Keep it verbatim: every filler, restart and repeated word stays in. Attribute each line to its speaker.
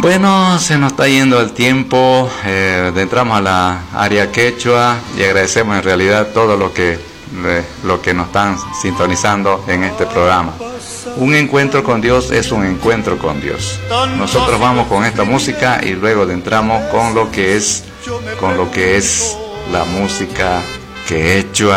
Speaker 1: Bueno, se nos está yendo el tiempo, eh, entramos a la área quechua y agradecemos en realidad todo lo que, eh, lo que nos están sintonizando en este programa. Un encuentro con Dios es un encuentro con Dios. Nosotros vamos con esta música y luego entramos con lo que es, con lo que es la música quechua.